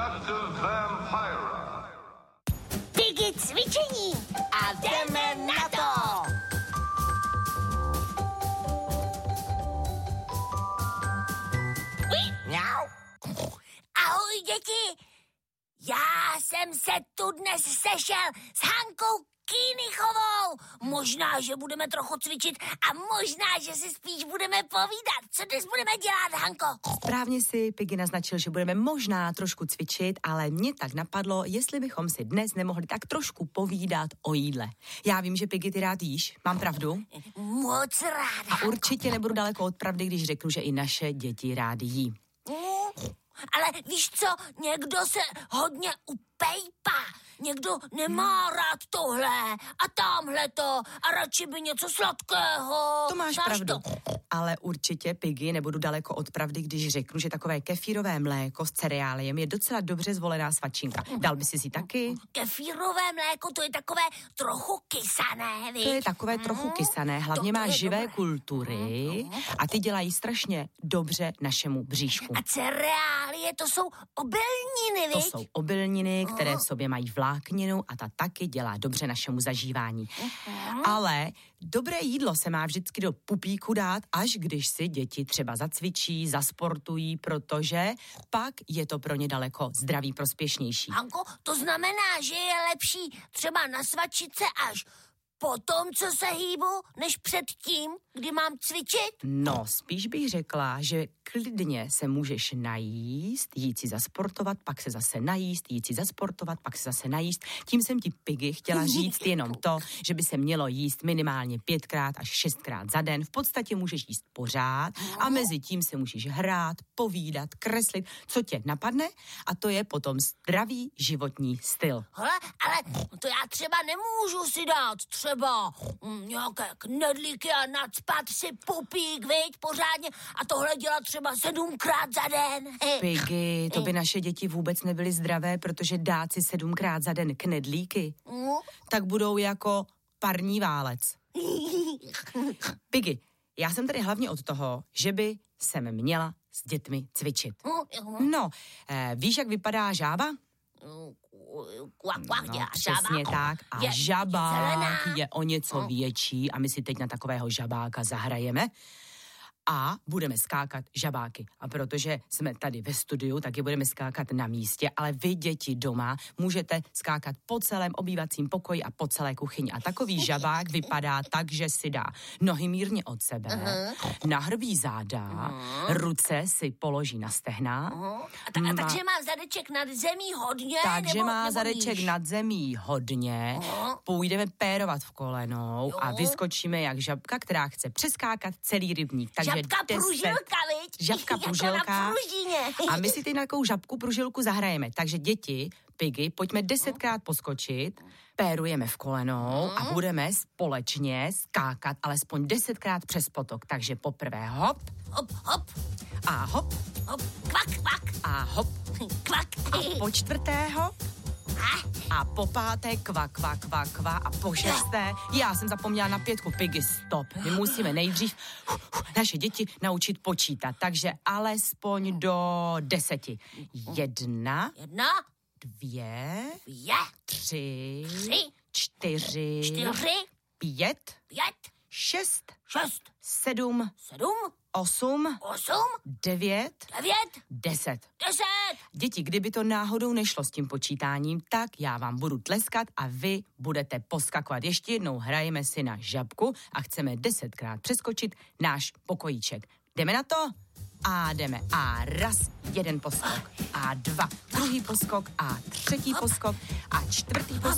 Dr. Vampira. Piggy cvičení a jdeme na to! Mňau. Ahoj, děti! Já jsem se tu dnes sešel s Hankou Kýnichovou. Možná, že budeme trochu cvičit a možná, že si spíš budeme povídat. Co dnes budeme dělat, Hanko? Správně si Piggy naznačil, že budeme možná trošku cvičit, ale mě tak napadlo, jestli bychom si dnes nemohli tak trošku povídat o jídle. Já vím, že Piggy, ty rád jíš, mám pravdu? Moc ráda. A určitě nebudu daleko od pravdy, když řeknu, že i naše děti rády jí. Ale víš co, někdo se hodně upejpá. Někdo nemá rád tohle a tamhleto a radši by něco sladkého. To máš pravdu. Ale určitě, Piggy, nebudu daleko od pravdy, když řeknu, že takové kefírové mléko s cereáliem je docela dobře zvolená svačinka. Dal by si taky? Kefírové mléko, to je takové trochu kysané, víš? To je takové trochu kysané, hlavně má živé kultury a ty dělají strašně dobře našemu bříšku. A cereálie, to jsou obilniny, To víš? jsou obilniny, které v sobě mají vlákninu a ta taky dělá dobře našemu zažívání. Ale dobré jídlo se má vždycky do pupíku dát, až když si děti třeba zacvičí, zasportují, protože pak je to pro ně daleko zdraví prospěšnější. Hanko, to znamená, že je lepší třeba nasvačit se až potom, co se hýbu, než předtím, kdy mám cvičit? No, spíš bych řekla, že klidně se můžeš najíst, jít si zasportovat, pak se zase najíst, jít si zasportovat, pak se zase najíst. Tím jsem ti, Piggy, chtěla říct jenom to, že by se mělo jíst minimálně 5krát až 6krát za den. V podstatě můžeš jíst pořád a mezi tím se můžeš hrát, povídat, kreslit, co tě napadne, a to je potom zdravý životní styl. Hele, ale to já třeba nemůžu si dát třeba nějaké knedlíky a nacpat si pupík, viď, pořádně a tohle dělat třeba 7krát za den. Piggy, to by naše děti vůbec nebyly zdravé, protože dát si 7krát za den knedlíky, tak budou jako parní válec. Piggy, já jsem tady hlavně od toho, že by jsem měla s dětmi cvičit. No, víš, jak vypadá žába? No, přesně tak. A žabák je o něco větší a my si teď na takového žabáka zahrajeme a budeme skákat žabáky. A protože jsme tady ve studiu, tak je budeme skákat na místě, ale vy, děti doma, můžete skákat po celém obývacím pokoji a po celé kuchyni. A takový žabák vypadá tak, že si dá nohy mírně od sebe, nahrbí záda, ruce si položí na stehna. Takže má zadeček nad zemí hodně? Takže nebo, má nebo zadeček níž? nad zemí hodně. Půjdeme pérovat v kolenou a vyskočíme jak žabka, která chce přeskákat celý rybník. Takže Žabka pružilka, viď? Žabka pružilka. Jako na pružině. A my si ty nějakou žabku pružilku zahrajeme. Takže děti, Piggy, pojďme 10krát poskočit, pérujeme v kolenou a budeme společně skákat alespoň 10krát přes potok. Takže poprvé hop. Hop, hop. A hop. Hop, kvak, kvak. A hop. Kvak. A po čtvrté hop. A po páté kva, kva, kva, kva a po šesté, já jsem zapomněla na 5, Piggy, stop. My musíme nejdřív naše děti naučit počítat, takže alespoň do 10. 1, 2, 3, 4, 5, 6, 7, 8, 9, 10. Děti, kdyby to náhodou nešlo s tím počítáním, tak já vám budu tleskat a vy budete poskakovat. Ještě jednou hrajeme si na žabku a chceme 10krát přeskočit náš pokojíček. Jdeme na to? A jdeme. A raz, 1 poskok. A 2, druhý poskok. A 3. poskok. A 4. poskok.